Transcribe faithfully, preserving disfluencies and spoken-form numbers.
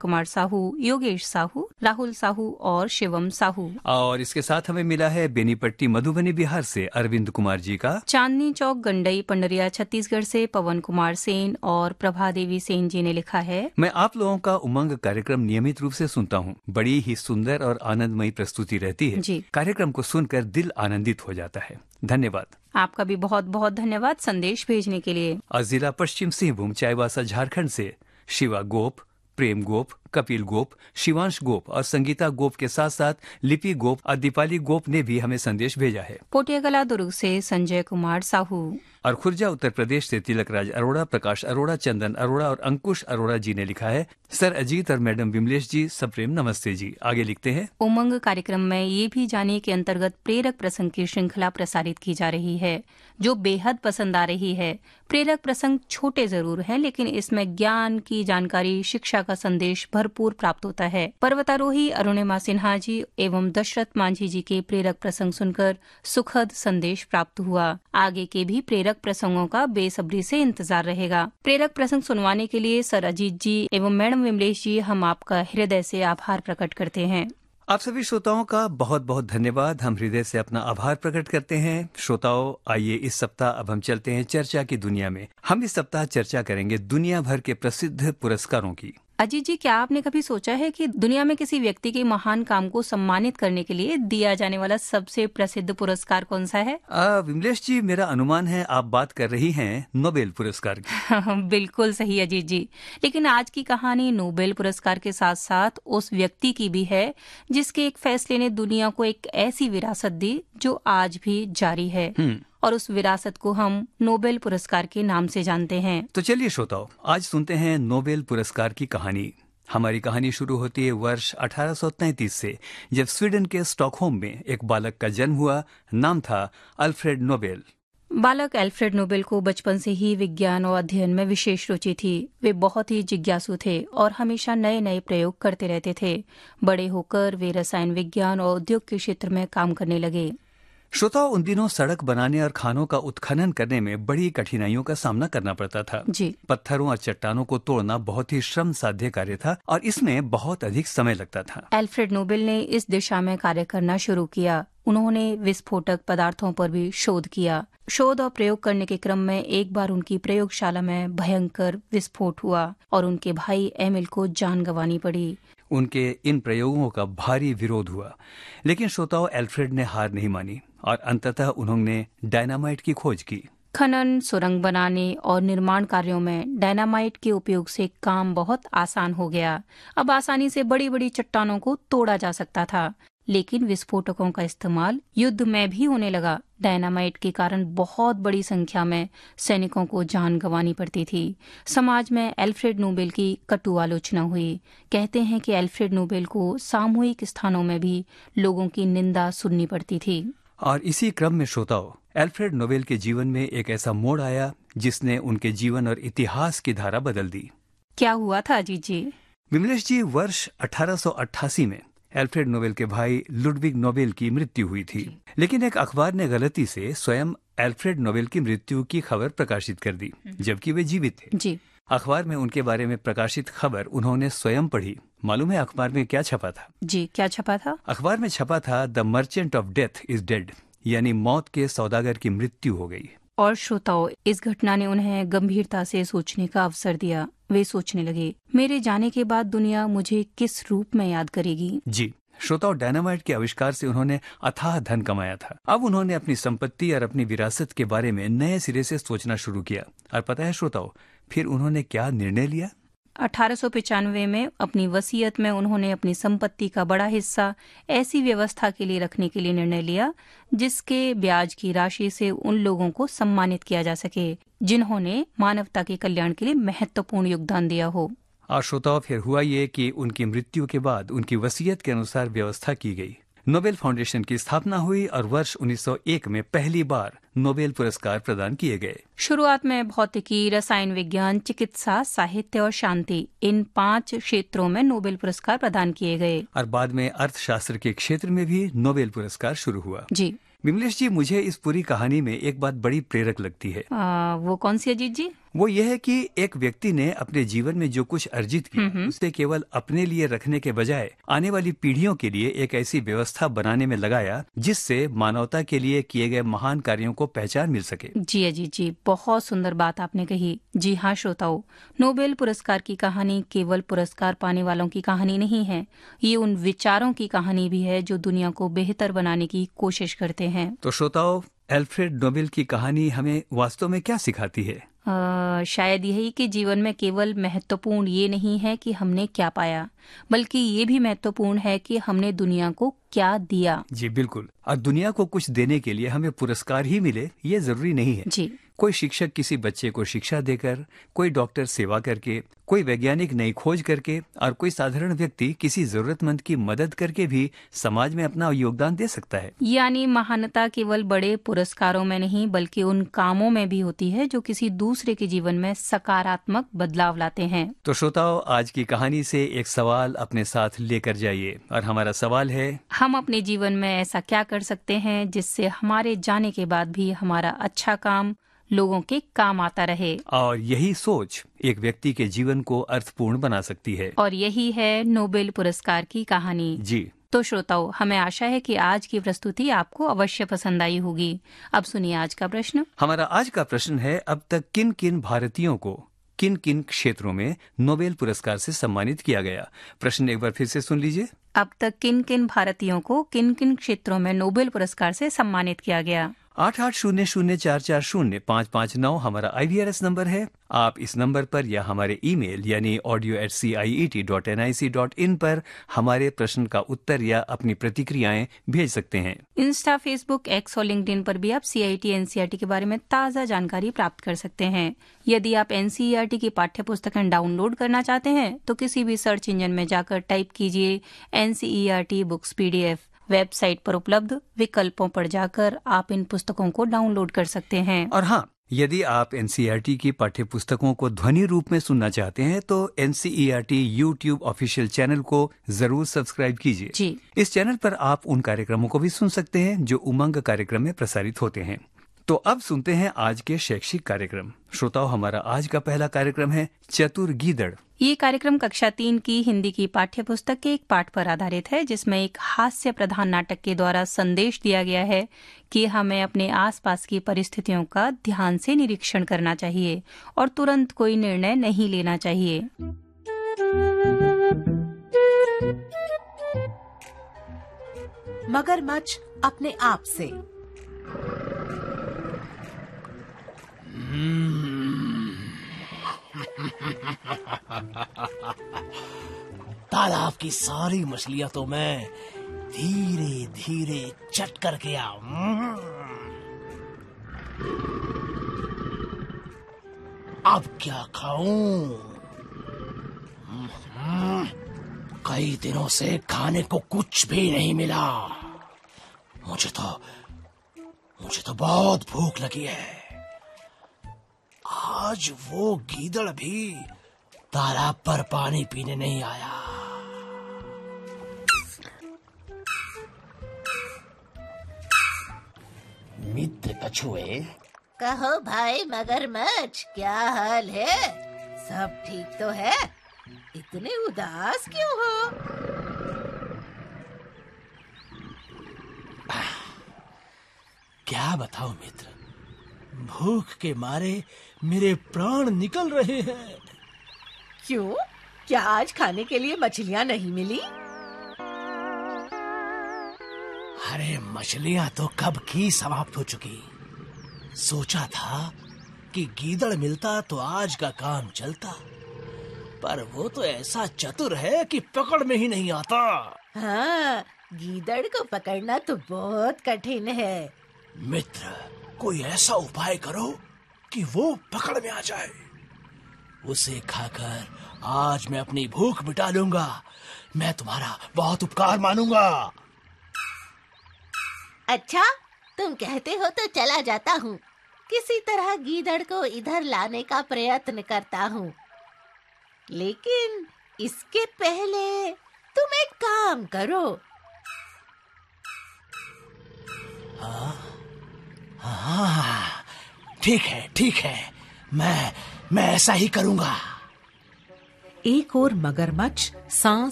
कुमार साहू, योगेश साहू, राहुल साहू और शिवम साहू। और इसके साथ हमें मिला है बेनीपट्टी मधुबनी बिहार से अरविंद कुमार जी का। चांदनी चौक गंडई पंडरिया छत्तीसगढ़ से पवन कुमार सेन और प्रभा देवी सेन जी ने लिखा है, मैं आप लोगों का उमंग कार्यक्रम नियमित रूप से सुनता हूँ। बड़ी ही सुंदर और आनंदमयी प्रस्तुति रहती है जी। कार्यक्रम को सुनकर दिल आनंदित हो जाता है। धन्यवाद। आपका भी बहुत बहुत धन्यवाद संदेश भेजने के लिए। और जिला पश्चिम सिंहभूम चाईबासा झारखंड से शिवा गोप, प्रेम गोप, कपिल गोप, शिवांश गोप और संगीता गोप के साथ साथ लिपि गोप और दीपाली गोप ने भी हमें संदेश भेजा है। पोटियागला दुर्ग से संजय कुमार साहू और खुर्जा उत्तर प्रदेश से तिलकराज अरोड़ा, प्रकाश अरोड़ा, चंदन अरोड़ा और अंकुश अरोड़ा जी ने लिखा है, सर अजीत और मैडम विमलेश जी सप्रेम नमस्ते जी। आगे लिखते हैं, उमंग कार्यक्रम में ये भी जाने के अंतर्गत प्रेरक प्रसंग की श्रृंखला प्रसारित की जा रही है जो बेहद पसंद आ रही है। प्रेरक प्रसंग छोटे जरूर हैं, लेकिन इसमें ज्ञान की जानकारी, शिक्षा का संदेश भरपूर प्राप्त होता है। पर्वतारोही अरुणिमा सिन्हा जी एवं दशरथ मांझी जी के प्रेरक प्रसंग सुनकर सुखद संदेश प्राप्त हुआ। आगे के भी प्रेरक प्रसंगों का बेसब्री से इंतजार रहेगा। प्रेरक प्रसंग सुनवाने के लिए सर अजीत जी एवं मैडम विमलेश जी हम आपका हृदय से आभार प्रकट करते हैं। आप सभी श्रोताओं का बहुत बहुत धन्यवाद। हम हृदय से अपना आभार प्रकट करते हैं। श्रोताओं, आइए इस सप्ताह अब हम चलते हैं चर्चा की दुनिया में। हम इस सप्ताह चर्चा करेंगे दुनिया भर के प्रसिद्ध पुरस्कारों की। अजीत जी, क्या आपने कभी सोचा है कि दुनिया में किसी व्यक्ति के महान काम को सम्मानित करने के लिए दिया जाने वाला सबसे प्रसिद्ध पुरस्कार कौन सा है? आ, विमलेश जी, मेरा अनुमान है आप बात कर रही हैं नोबेल पुरस्कार की। बिल्कुल सही अजीत जी, लेकिन आज की कहानी नोबेल पुरस्कार के साथ साथ उस व्यक्ति की भी है जिसके एक फैसले ने दुनिया को एक ऐसी विरासत दी जो आज भी जारी है, और उस विरासत को हम नोबेल पुरस्कार के नाम से जानते हैं। तो चलिए श्रोताओं, आज सुनते हैं नोबेल पुरस्कार की कहानी। हमारी कहानी शुरू होती है वर्ष अठारह सौ तैंतीस से, जब स्वीडन के स्टॉकहोम में एक बालक का जन्म हुआ। नाम था अल्फ्रेड नोबेल। बालक अल्फ्रेड नोबेल को बचपन से ही विज्ञान और अध्ययन में विशेष रुचि थी। वे बहुत ही जिज्ञासु थे और हमेशा नए नए प्रयोग करते रहते थे। बड़े होकर वे रसायन विज्ञान और उद्योग के क्षेत्र में काम करने लगे। श्रोताओं, उन दिनों सड़क बनाने और खानों का उत्खनन करने में बड़ी कठिनाइयों का सामना करना पड़ता था। जी। पत्थरों और चट्टानों को तोड़ना बहुत ही श्रम साध्य कार्य था और इसमें बहुत अधिक समय लगता था। अल्फ्रेड नोबेल ने इस दिशा में कार्य करना शुरू किया। उन्होंने विस्फोटक पदार्थों पर भी शोध किया। शोध और प्रयोग करने के क्रम में एक बार उनकी प्रयोगशाला में भयंकर विस्फोट हुआ और उनके भाई एमिल को जान गंवानी पड़ी। उनके इन प्रयोगों का भारी विरोध हुआ, लेकिन श्रोताओं, अल्फ्रेड ने हार नहीं मानी और अंततः उन्होंने डायनामाइट की खोज की। खनन, सुरंग बनाने और निर्माण कार्यों में डायनामाइट के उपयोग से काम बहुत आसान हो गया। अब आसानी से बड़ी बड़ी चट्टानों को तोड़ा जा सकता था, लेकिन विस्फोटकों का इस्तेमाल युद्ध में भी होने लगा। डायनामाइट के कारण बहुत बड़ी संख्या में सैनिकों को जान गंवानी पड़ती थी। समाज में अल्फ्रेड नोबेल की कटु आलोचना हुई। कहते हैं कि अल्फ्रेड नोबेल को सामूहिक स्थानों में भी लोगों की निंदा सुननी पड़ती थी। और इसी क्रम में श्रोताओं, अल्फ्रेड नोबेल के जीवन में एक ऐसा मोड़ आया जिसने उनके जीवन और इतिहास की धारा बदल दी। क्या हुआ था अजीत जी? विमलेश जी, वर्ष अठारह सौ अट्ठासी में अल्फ्रेड नोबेल के भाई लुडविग नोबेल की मृत्यु हुई थी, लेकिन एक अखबार ने गलती से स्वयं अल्फ्रेड नोबेल की मृत्यु की खबर प्रकाशित कर दी, जबकि वे जीवित थे। जी। अखबार में उनके बारे में प्रकाशित खबर उन्होंने स्वयं पढ़ी। मालूम है अखबार में क्या छपा था? जी, क्या छपा था? अखबार में छपा था, the merchant of death is dead, यानी मौत के सौदागर की मृत्यु हो गई। और श्रोताओं, इस घटना ने उन्हें गंभीरता से सोचने का अवसर दिया। वे सोचने लगे, मेरे जाने के बाद दुनिया मुझे किस रूप में याद करेगी? जी श्रोताओं, डायनामाइट के आविष्कार से उन्होंने अथाह धन कमाया था। अब उन्होंने अपनी संपत्ति और अपनी विरासत के बारे में नए सिरे से सोचना शुरू किया। और पता है श्रोताओं, फिर उन्होंने क्या निर्णय लिया? अठारह सौ पचानवे में अपनी वसीयत में उन्होंने अपनी संपत्ति का बड़ा हिस्सा ऐसी व्यवस्था के लिए रखने के लिए निर्णय लिया जिसके ब्याज की राशि से उन लोगों को सम्मानित किया जा सके जिन्होंने मानवता के कल्याण के लिए महत्वपूर्ण योगदान दिया हो। और श्रोताओं, फिर हुआ ये कि उनकी मृत्यु के बाद उनकी वसीयत के अनुसार व्यवस्था की गई। नोबेल फाउंडेशन की स्थापना हुई और वर्ष उन्नीस सौ एक में पहली बार नोबेल पुरस्कार प्रदान किए गए। शुरुआत में भौतिकी, रसायन विज्ञान, चिकित्सा, साहित्य और शांति, इन पांच क्षेत्रों में नोबेल पुरस्कार प्रदान किए गए और बाद में अर्थशास्त्र के क्षेत्र में भी नोबेल पुरस्कार शुरू हुआ। जी विमलेश जी, मुझे इस पूरी कहानी में एक बात बड़ी प्रेरक लगती है। आ, वो कौन सी अजीत जी? वो ये है कि एक व्यक्ति ने अपने जीवन में जो कुछ अर्जित किया उसे केवल अपने लिए रखने के बजाय आने वाली पीढ़ियों के लिए एक ऐसी व्यवस्था बनाने में लगाया जिससे मानवता के लिए किए गए महान कार्यों को पहचान मिल सके। जी अजीत जी, बहुत सुंदर बात आपने कही। जी हाँ श्रोताओं, नोबेल पुरस्कार की कहानी केवल पुरस्कार पाने वालों की कहानी नहीं है, ये उन विचारों की कहानी भी है जो दुनिया को बेहतर बनाने की कोशिश करते हैं। तो श्रोताओं, एल्फ्रेड नोबेल की कहानी हमें वास्तव में क्या सिखाती है? आ, शायद यही कि जीवन में केवल महत्वपूर्ण ये नहीं है कि हमने क्या पाया, बल्कि ये भी महत्वपूर्ण है कि हमने दुनिया को क्या दिया। जी बिल्कुल। और दुनिया को कुछ देने के लिए हमें पुरस्कार ही मिले ये जरूरी नहीं है। जी, कोई शिक्षक किसी बच्चे को शिक्षा देकर, कोई डॉक्टर सेवा करके, कोई वैज्ञानिक नई खोज करके और कोई साधारण व्यक्ति किसी जरूरतमंद की मदद करके भी समाज में अपना योगदान दे सकता है। यानी महानता केवल बड़े पुरस्कारों में नहीं बल्कि उन कामों में भी होती है जो किसी दूसरे के जीवन में सकारात्मक बदलाव लाते हैं। तो श्रोताओं, आज की कहानी से एक सवाल अपने साथ लेकर जाइए और हमारा सवाल है, हम अपने जीवन में ऐसा क्या कर सकते हैं जिससे हमारे जाने के बाद भी हमारा अच्छा काम लोगों के काम आता रहे। और यही सोच एक व्यक्ति के जीवन को अर्थपूर्ण बना सकती है। और यही है नोबेल पुरस्कार की कहानी। जी तो श्रोताओं, हमें आशा है कि आज की प्रस्तुति आपको अवश्य पसंद आई होगी। अब सुनिए आज का प्रश्न। हमारा आज का प्रश्न है, अब तक किन किन भारतीयों को किन किन क्षेत्रों में नोबेल पुरस्कार से सम्मानित किया गया? प्रश्न एक बार फिर से सुन लीजिए। अब तक किन किन भारतीयों को किन किन क्षेत्रों में नोबेल पुरस्कार से सम्मानित किया गया? आठ आठ शून्य शून्य चार चार शून्य पाँच पाँच नौ हमारा आई वी आर एस नंबर है। आप इस नंबर पर या हमारे ईमेल यानी audio eight C I E T dot N I C dot in पर हमारे प्रश्न का उत्तर या अपनी प्रतिक्रियाएं भेज सकते हैं। इंस्टा, फेसबुक, एक्स और लिंक्डइन पर भी आप सी I T N C E R T के बारे में ताज़ा जानकारी प्राप्त कर सकते हैं। यदि आप N C E R T की पाठ्य पुस्तकें डाउनलोड करना चाहते हैं तो किसी भी सर्च इंजन में जाकर टाइप कीजिए N C E R T books P D F. Website पर उपलब्ध विकल्पों पर जाकर आप इन पुस्तकों को डाउनलोड कर सकते हैं। और हाँ, यदि आप N C E R T की पाठ्य पुस्तकों को ध्वनि रूप में सुनना चाहते हैं तो N C E R T YouTube official channel को जरूर सब्सक्राइब कीजिए। जी, इस चैनल पर आप उन कार्यक्रमों को भी सुन सकते हैं जो उमंग कार्यक्रम में प्रसारित होते हैं। तो अब सुनते हैं आज के शैक्षिक कार्यक्रम। श्रोताओं, हमारा आज का पहला कार्यक्रम है चतुर गीदड़। ये कार्यक्रम कक्षा तीन की हिंदी की पाठ्य पुस्तक के एक पाठ पर आधारित है जिसमें एक हास्य प्रधान नाटक के द्वारा संदेश दिया गया है कि हमें अपने आसपास की परिस्थितियों का ध्यान से निरीक्षण करना चाहिए और तुरंत कोई निर्णय नहीं लेना चाहिए। मगरमच्छ अपने आप से। तालाब की सारी मछलियां तो मैं धीरे धीरे चट कर गया। अब क्या खाऊं? कई दिनों से खाने को कुछ भी नहीं मिला। मुझे तो मुझे तो बहुत भूख लगी है। आज वो गीदड़ भी तालाब पर पानी पीने नहीं आया। मित्र कछुए। कहो भाई मगरमच्छ, क्या हाल है? सब ठीक तो है? इतने उदास क्यों हो? क्या बताऊं मित्र, भूख के मारे मेरे प्राण निकल रहे हैं। क्यों? क्या आज खाने के लिए मछलियां नहीं मिली? अरे मछलियां तो कब की समाप्त हो चुकी। सोचा था कि गीदड़ मिलता तो आज का काम चलता, पर वो तो ऐसा चतुर है कि पकड़ में ही नहीं आता। हाँ, गीदड़ को पकड़ना तो बहुत कठिन है। मित्र, कोई ऐसा उपाय करो कि वो पकड़ में आ जाए। उसे खाकर आज मैं अपनी भूख मिटा लूंगा। मैं तुम्हारा बहुत उपकार मानूंगा। अच्छा, तुम कहते हो तो चला जाता हूँ। किसी तरह गीदड़ को इधर लाने का प्रयत्न करता हूँ, लेकिन इसके पहले तुम एक काम करो। हाँ, हाँ, ठीक है, ठीक है। मैं मैं ऐसा ही करूंगा। एक और मगरमच्छ सांस